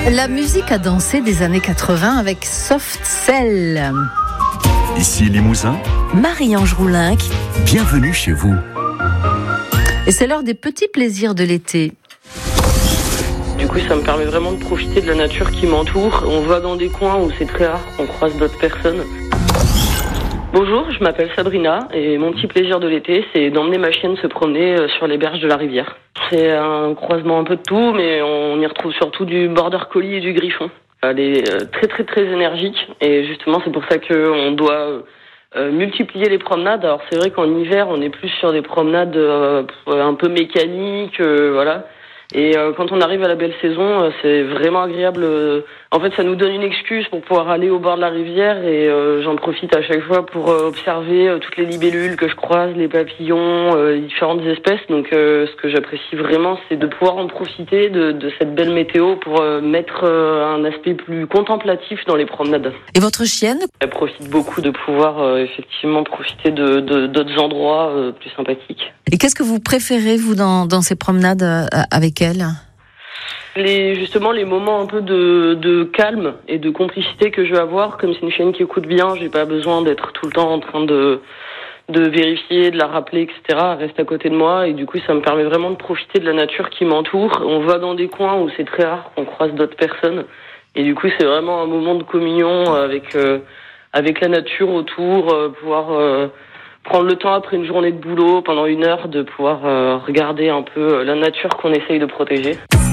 La musique à danser des années 80 avec Soft Cell. Ici Limousin, Marie-Ange Roulinck. Bienvenue chez vous. Et c'est l'heure des petits plaisirs de l'été. Du coup, ça me permet vraiment de profiter de la nature qui m'entoure. On va dans des coins où c'est très rare qu'on croise d'autres personnes. Bonjour, je m'appelle Sabrina et mon petit plaisir de l'été, c'est d'emmener ma chienne se promener sur les berges de la rivière. C'est un croisement un peu de tout, mais on y retrouve surtout du border collie et du griffon. Elle est très énergique et justement c'est pour ça qu'on doit multiplier les promenades. Alors c'est vrai qu'en hiver on est plus sur des promenades un peu mécaniques, voilà. Et quand on arrive à la belle saison, c'est vraiment agréable. En fait, ça nous donne une excuse pour pouvoir aller au bord de la rivière et j'en profite à chaque fois pour observer toutes les libellules que je croise, les papillons, les différentes espèces. Donc ce que j'apprécie vraiment, c'est de pouvoir en profiter de cette belle météo pour mettre un aspect plus contemplatif dans les promenades. Et votre chienne ? Elle profite beaucoup de pouvoir effectivement profiter de d'autres endroits plus sympathiques. Et qu'est-ce que vous préférez, vous, dans ces promenades avec elle ? Justement, les moments un peu de calme et de complicité que je vais avoir. Comme c'est une chienne qui écoute bien, j'ai pas besoin d'être tout le temps en train de vérifier, de la rappeler, etc. Elle reste à côté de moi et du coup, ça me permet vraiment de profiter de la nature qui m'entoure. On va dans des coins où c'est très rare qu'on croise d'autres personnes et du coup, c'est vraiment un moment de communion avec la nature autour, pouvoir prendre le temps après une journée de boulot, pendant 1 heure, de pouvoir regarder un peu la nature qu'on essaye de protéger.